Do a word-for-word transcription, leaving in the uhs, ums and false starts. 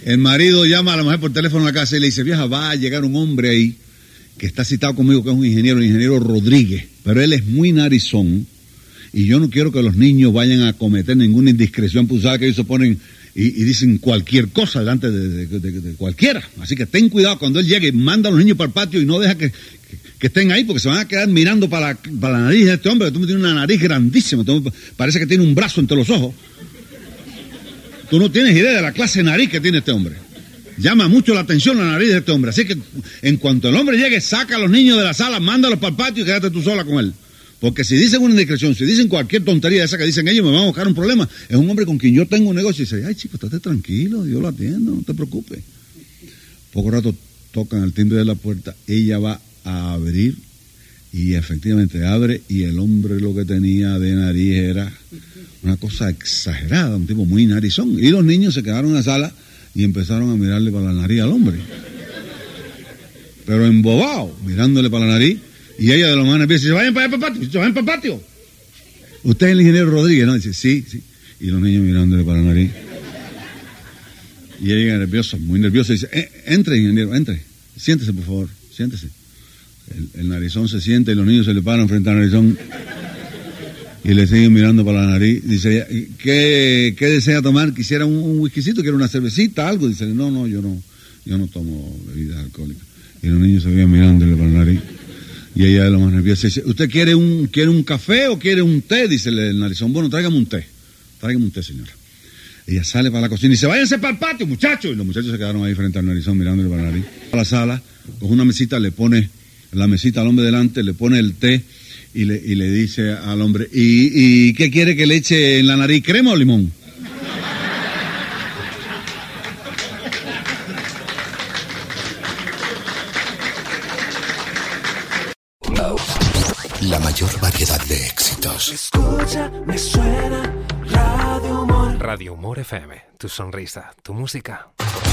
El marido llama a la mujer por teléfono a la casa y le dice, vieja, va a llegar un hombre ahí que está citado conmigo, que es un ingeniero, el ingeniero Rodríguez, pero él es muy narizón y yo no quiero que los niños vayan a cometer ninguna indiscreción, pues sabes que ellos se ponen y, y dicen cualquier cosa delante de, de, de, de, de cualquiera. Así que ten cuidado cuando él llegue, manda a los niños para el patio y no deja que, que, que estén ahí porque se van a quedar mirando para la, para la nariz de este hombre, que tú me tienes una nariz grandísima, tú, parece que tiene un brazo entre los ojos. Tú no tienes idea de la clase de nariz que tiene este hombre. Llama mucho la atención la nariz de este hombre. Así que en cuanto el hombre llegue, saca a los niños de la sala, mándalos para el patio y quédate tú sola con él. Porque si dicen una indiscreción, si dicen cualquier tontería de esa que dicen ellos, me van a buscar un problema. Es un hombre con quien yo tengo un negocio y dice, ay chico, estate tranquilo, yo lo atiendo, no te preocupes. Poco rato tocan el timbre de la puerta, ella va a abrir y efectivamente abre y el hombre lo que tenía de nariz era una cosa exagerada, un tipo muy narizón. Y los niños se quedaron en la sala y empezaron a mirarle para la nariz al hombre. Pero embobado, mirándole para la nariz. Y ella de los más nerviosa dice, vayan para allá para el patio, vayan para el patio. Usted es el ingeniero Rodríguez, ¿no? Dice, sí, sí. Y los niños mirándole para la nariz. Y ella nerviosa, muy nerviosa, dice, eh, entre ingeniero, entre. Siéntese, por favor, siéntese. El, el narizón se sienta y los niños se le paran frente al narizón. Y le siguen mirando para la nariz. Dice, ¿qué, qué desea tomar? ¿Quisiera un, un whiskycito? ¿Quiere una cervecita? Algo. Dice, no, no, yo no, yo no tomo bebidas alcohólicas. Y los niños se siguen mirándole para la nariz. Y ella de lo más nerviosa dice, ¿usted quiere un, quiere un café o quiere un té? Dice el narizón, bueno, tráigame un té. Tráigame un té, señora. Ella sale para la cocina y dice, váyanse para el patio, muchachos. Y los muchachos se quedaron ahí frente al narizón mirándole para la nariz. A la sala, con una mesita, le pone la mesita al hombre delante, le pone el té. Y le, y le dice al hombre, ¿y, ¿y qué quiere que le eche en la nariz? ¿Crema o limón? La mayor variedad de éxitos. Escucha, me suena Radio Humor. Radio Humor F M, tu sonrisa, tu música.